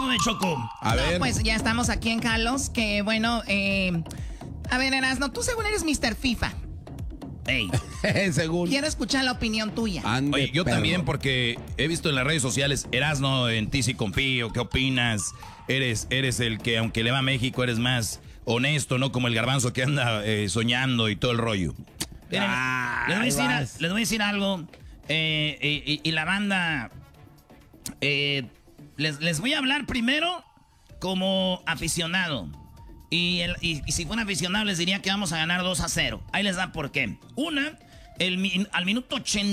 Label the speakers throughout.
Speaker 1: ¿Cómo ve, Choco?
Speaker 2: A ver.
Speaker 3: Pues ya estamos aquí en Carlos, que bueno, a ver, Erasno, tú según eres Mr. FIFA.
Speaker 1: Ey.
Speaker 2: Según.
Speaker 3: Quiero escuchar la opinión tuya.
Speaker 1: Oye, yo también, porque he visto en las redes sociales, Erasno, en ti sí confío, ¿qué opinas? Eres el que, aunque le va a México, eres más honesto, ¿no? Como el garbanzo que anda soñando y todo el rollo. Miren, les voy a decir algo. Y la banda... les voy a hablar primero como aficionado. Y si fuera aficionado les diría que vamos a ganar 2-0. Ahí les da por qué. Al minuto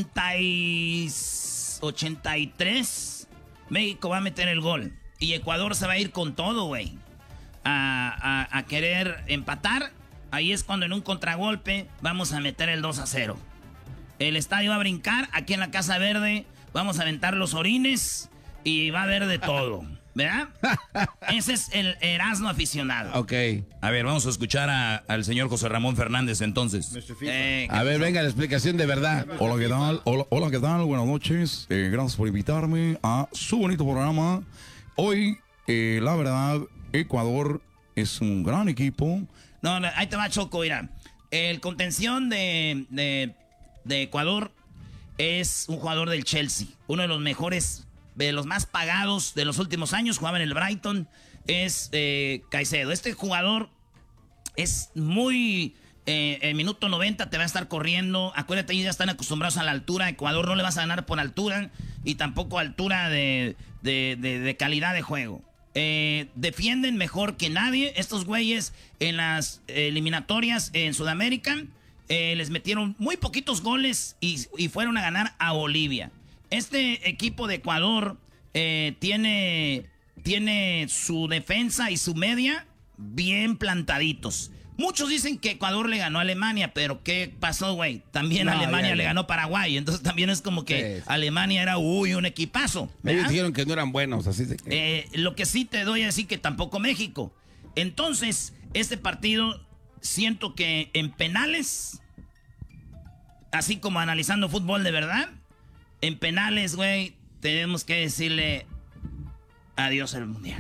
Speaker 1: 83, México va a meter el gol. Y Ecuador se va a ir con todo, güey. A querer empatar. Ahí es cuando en un contragolpe vamos a meter el 2-0. El estadio va a brincar. Aquí en la Casa Verde vamos a aventar los orines. Y va a haber de todo. ¿Verdad? Ese es el Erasmo aficionado.
Speaker 2: Ok.
Speaker 1: A ver, vamos a escuchar al señor José Ramón Fernández entonces.
Speaker 2: A ver, venga, la explicación de verdad.
Speaker 4: Hola, ¿qué tal? Hola, ¿qué tal? Buenas noches. Gracias por invitarme a su bonito programa. Hoy, la verdad, Ecuador es un gran equipo.
Speaker 1: No, ahí te va, Choco, mira. El contención de Ecuador es un jugador del Chelsea. Uno de los mejores, de los más pagados de los últimos años. Jugaba en el Brighton. Es Caicedo. Este jugador es muy... en minuto 90 te va a estar corriendo. Acuérdate, ellos ya están acostumbrados a la altura. Ecuador no le vas a ganar por altura. Y tampoco altura de calidad de juego. Defienden mejor que nadie. Estos güeyes en las eliminatorias en Sudamérica les metieron muy poquitos goles y fueron a ganar a Bolivia. Este equipo de Ecuador tiene su defensa y su media bien plantaditos. Muchos dicen que Ecuador le ganó a Alemania, pero ¿qué pasó, güey? También Alemania le ganó a Paraguay, entonces también es como que Alemania era, un equipazo.
Speaker 2: Ellos dijeron que no eran buenos, así de que...
Speaker 1: Lo que sí te doy a decir que tampoco México. Entonces, este partido, siento que en penales, así como analizando fútbol de verdad, en penales, güey, tenemos que decirle adiós al Mundial.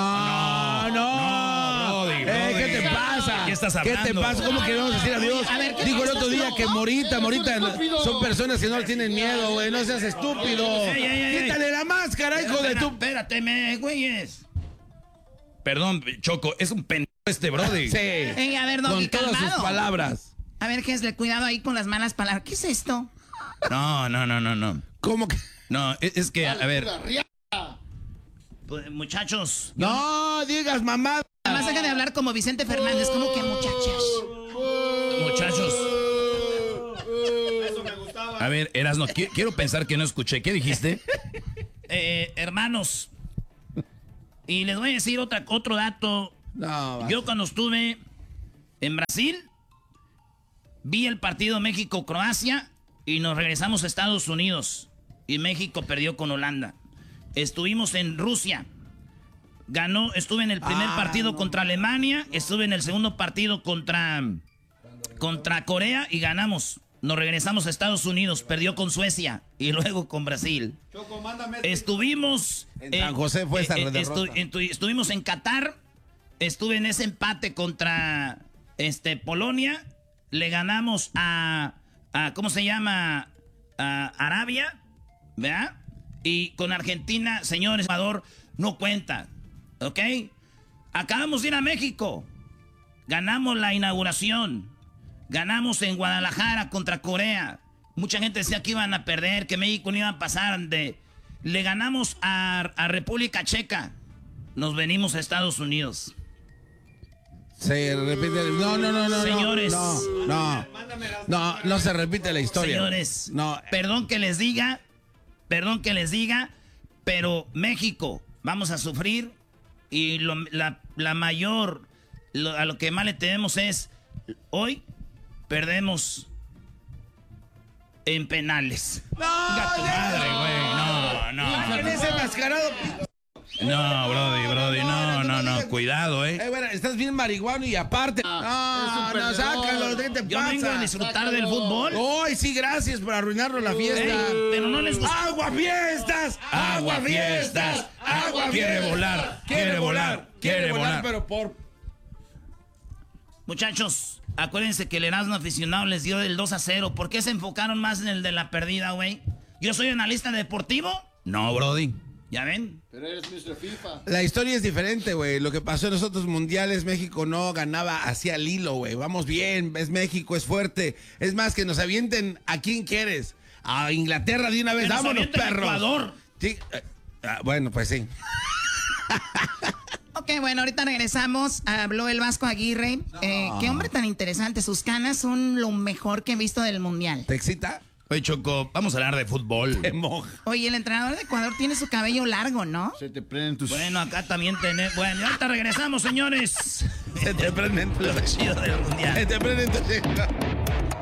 Speaker 2: No,
Speaker 1: Brody.
Speaker 2: ¿Qué te pasa?
Speaker 1: ¿Qué estás hablando?
Speaker 2: ¿Qué te pasa? ¿Cómo que le vamos a decir adiós?
Speaker 3: A ver,
Speaker 2: Dijo el otro día que Morita son personas que no le tienen miedo, güey. No seas estúpido. Quítale la máscara, hijo de tu...
Speaker 1: Espérate, güeyes. Perdón, Choco, es un pendejo este Brody.
Speaker 2: Sí.
Speaker 3: A ver, Doggy,
Speaker 2: con todas sus palabras.
Speaker 3: A ver, Gesle, cuidado ahí con las malas palabras. ¿Qué es esto?
Speaker 1: No.
Speaker 2: ¿Cómo que...?
Speaker 1: No, es que, a ver... Pues, muchachos...
Speaker 2: No digas mamá.
Speaker 3: Además, deja de hablar como Vicente Fernández, como que muchachos.
Speaker 1: Muchachos. A ver, Erasno, quiero pensar que no escuché. ¿Qué dijiste? Hermanos. Y les voy a decir otro dato.
Speaker 2: No,
Speaker 1: yo cuando estuve en Brasil, vi el partido México-Croacia y nos regresamos a Estados Unidos. Y México perdió con Holanda. Estuvimos en Rusia. Estuve en el primer partido contra Alemania. Estuve en el segundo partido contra Corea y ganamos. Nos regresamos a Estados Unidos. Perdió con Suecia y luego con Brasil.
Speaker 4: Choco, mándame.
Speaker 1: Estuvimos
Speaker 2: en San José fue esta derrota.
Speaker 1: Estuvimos en Qatar. Estuve en ese empate contra Polonia. Le ganamos a ¿cómo se llama? A Arabia, ¿verdad? Y con Argentina, señor Salvador, no cuenta, ¿ok? Acabamos de ir a México. Ganamos la inauguración. Ganamos en Guadalajara contra Corea. Mucha gente decía que iban a perder, que México no iba a pasar. Le ganamos a República Checa. Nos venimos a Estados Unidos.
Speaker 2: Se repite. No.
Speaker 1: Señores.
Speaker 2: No se repite la historia.
Speaker 1: Señores,
Speaker 2: no.
Speaker 1: Perdón que les diga, pero México, vamos a sufrir. Y la mayor, a lo que más le tenemos es, hoy perdemos en penales.
Speaker 2: ¡No!
Speaker 1: Venga tu madre, güey. No.
Speaker 2: Con ese mascarado. No, Brody, no, cuidado, bueno, estás bien marihuano y aparte. No, sácalo, ¿qué te pasa?
Speaker 1: Yo vengo a disfrutar del fútbol.
Speaker 2: Ay, sí, gracias por arruinarnos la fiesta.
Speaker 1: Pero no les gusta.
Speaker 2: ¡Agua fiestas! ¡Agua fiestas! ¡Agua quiere volar! ¡Quiere volar! Pero por...
Speaker 1: Muchachos, acuérdense que el Erasmo aficionado les dio el 2-0. ¿Por qué se enfocaron más en el de la perdida, güey? ¿Yo soy analista deportivo?
Speaker 2: No, Brody.
Speaker 1: ¿Ya ven?
Speaker 5: Pero eres Mr. FIFA.
Speaker 2: La historia es diferente, güey. Lo que pasó en los otros mundiales, México no ganaba hacia el hilo, güey. Vamos bien, es México, es fuerte. Es más, que nos avienten a quién quieres. A Inglaterra de una vez, vámonos, perros.
Speaker 1: Ecuador.
Speaker 2: Sí, bueno, pues sí.
Speaker 3: Ok, bueno, ahorita regresamos. Habló el Vasco Aguirre. Qué hombre tan interesante. Sus canas son lo mejor que he visto del mundial.
Speaker 2: ¿Te excita?
Speaker 1: Oye, Choco, vamos a hablar de fútbol.
Speaker 2: Te moja.
Speaker 3: Oye, el entrenador de Ecuador tiene su cabello largo, ¿no?
Speaker 5: Se te prenden tus...
Speaker 1: Bueno, acá también tenemos... Bueno, y ahorita regresamos, señores.
Speaker 2: Se te prenden
Speaker 1: Lo chido del mundial.
Speaker 2: Se te prenden tus...